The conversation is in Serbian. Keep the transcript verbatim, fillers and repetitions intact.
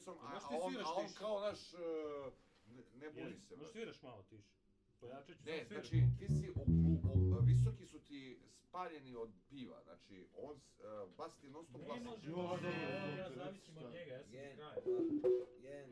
slušalicom, a on kao naš, ne buni se. Možeš sviraš malo tiše. Pojačat ću ne, sam svirat. znači, ti si, visoki su ti spaljeni od piva, znači, on, bas ti non stop glasa. Ne može, ja zavisim od njega, ja sam kraj. jedan,